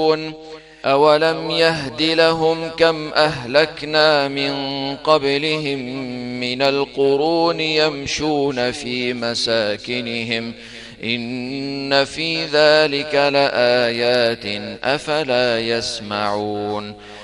يتقون أولم يهد لهم كم أهلكنا من قبلهم من القرون يمشون في مساكنهم إن في ذلك لآيات أفلا يسمعون